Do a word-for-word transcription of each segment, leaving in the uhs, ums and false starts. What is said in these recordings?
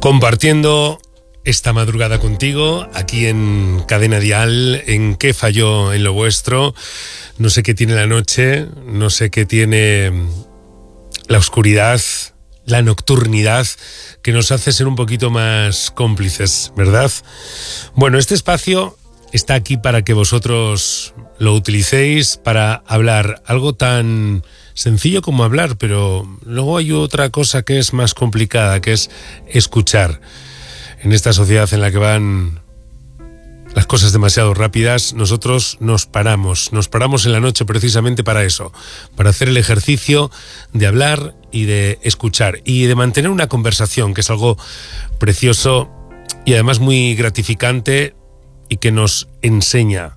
Compartiendo esta madrugada contigo, aquí en Cadena Dial, en ¿Qué falló en lo vuestro? No sé qué tiene la noche, no sé qué tiene la oscuridad, la nocturnidad, que nos hace ser un poquito más cómplices, ¿verdad? Bueno, este espacio está aquí para que vosotros lo utilicéis para hablar algo tan sencillo como hablar, pero luego hay otra cosa que es más complicada, que es escuchar. En esta sociedad en la que van las cosas demasiado rápidas, nosotros nos paramos, nos paramos en la noche precisamente para eso, para hacer el ejercicio de hablar y de escuchar y de mantener una conversación, que es algo precioso y además muy gratificante y que nos enseña.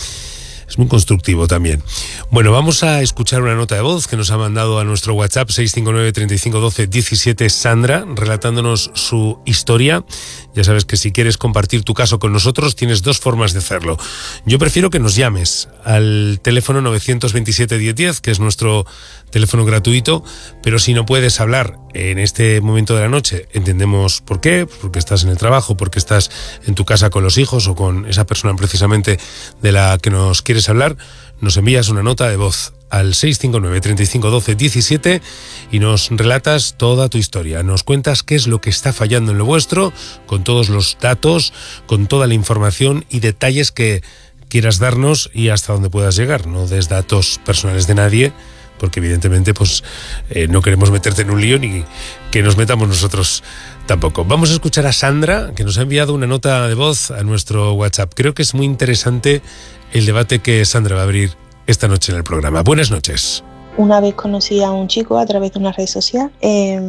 Es muy constructivo también. Bueno, vamos a escuchar una nota de voz que nos ha mandado a nuestro WhatsApp seis cinco nueve, treinta y cinco, doce, diecisiete Sandra, relatándonos su historia. Ya sabes que si quieres compartir tu caso con nosotros tienes dos formas de hacerlo. Yo prefiero que nos llames al teléfono nueve dos siete, diez diez, que es nuestro teléfono gratuito, pero si no puedes hablar en este momento de la noche, entendemos por qué, porque estás en el trabajo, porque estás en tu casa con los hijos o con esa persona precisamente de la que nos quieres hablar, nos envías una nota de voz al seis cinco nueve, treinta y cinco, doce, diecisiete y nos relatas toda tu historia. Nos cuentas qué es lo que está fallando en lo vuestro, con todos los datos, con toda la información y detalles que quieras darnos y hasta donde puedas llegar. No des datos personales de nadie, porque evidentemente pues eh, no queremos meterte en un lío ni que nos metamos nosotros tampoco. Vamos a escuchar a Sandra, que nos ha enviado una nota de voz a nuestro WhatsApp. Creo que es muy interesante el debate que Sandra va a abrir esta noche en el programa. Buenas noches. Una vez conocí a un chico a través de una red social. Eh,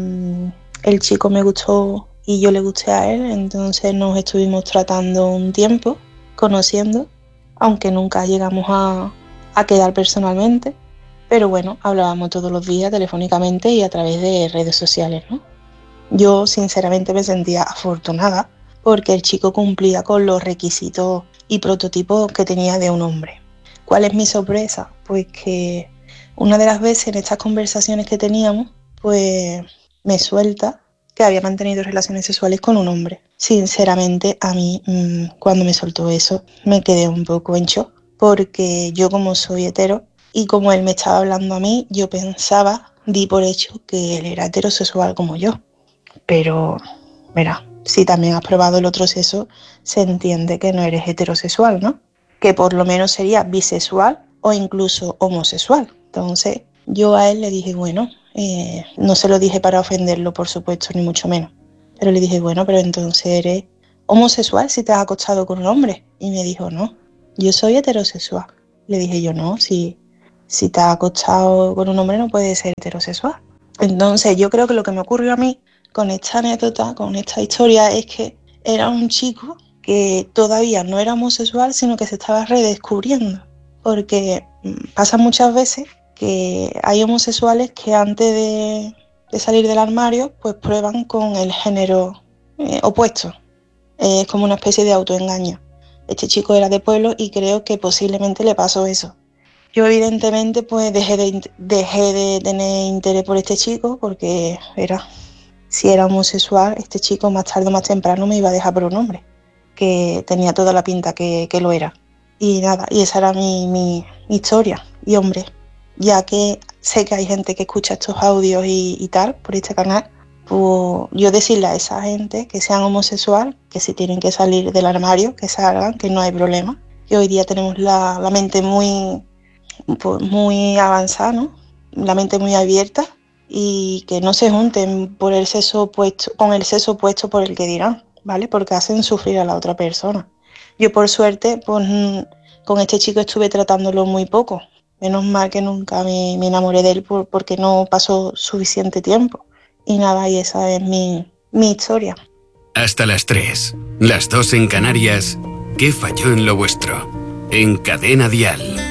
el chico me gustó y yo le gusté a él, entonces nos estuvimos tratando un tiempo, conociendo, aunque nunca llegamos a, a quedar personalmente. Pero bueno, hablábamos todos los días telefónicamente y a través de redes sociales, ¿no? Yo sinceramente me sentía afortunada porque el chico cumplía con los requisitos y prototipos que tenía de un hombre. ¿Cuál es mi sorpresa? Pues que una de las veces en estas conversaciones que teníamos, pues me suelta que había mantenido relaciones sexuales con un hombre. Sinceramente, a mí, cuando me soltó eso, me quedé un poco en shock, porque yo, como soy hetero, y como él me estaba hablando a mí, yo pensaba, di por hecho que él era heterosexual como yo. Pero, mira, si también has probado el otro sexo, se entiende que no eres heterosexual, ¿no? Que por lo menos sería bisexual o incluso homosexual. Entonces, yo a él le dije, bueno, eh, no se lo dije para ofenderlo, por supuesto, ni mucho menos. Pero le dije, bueno, pero entonces eres homosexual si te has acostado con un hombre. Y me dijo, no, yo soy heterosexual. Le dije yo, no, si... Si te has acostado con un hombre no puedes ser heterosexual. Entonces yo creo que lo que me ocurrió a mí con esta anécdota, con esta historia, es que era un chico que todavía no era homosexual, sino que se estaba redescubriendo. Porque pasa muchas veces que hay homosexuales que antes de, de salir del armario, pues prueban con el género eh, opuesto. Es como una especie de autoengaño. Este chico era de pueblo y creo que posiblemente le pasó eso. Yo evidentemente pues dejé de, dejé de tener interés por este chico porque era, si era homosexual, este chico más tarde o más temprano me iba a dejar por un hombre, que tenía toda la pinta que, que lo era. Y nada, y esa era mi, mi, mi historia. Y hombre, ya que sé que hay gente que escucha estos audios y, y tal por este canal, pues yo decirle a esa gente que sean homosexual, que si tienen que salir del armario, que salgan, que no hay problema. Que hoy día tenemos la, la mente muy... Pues muy avanzada, ¿no? La mente muy abierta y que no se junten por el sexo opuesto, con el sexo opuesto por el que dirán, ¿vale? Porque hacen sufrir a la otra persona. Yo por suerte, pues con este chico estuve tratándolo muy poco. Menos mal que nunca me, me enamoré de él por, porque no pasó suficiente tiempo. Y nada, y esa es mi, mi historia. Hasta las tres, las dos en Canarias. ¿Qué falló en lo vuestro? En Cadena Dial.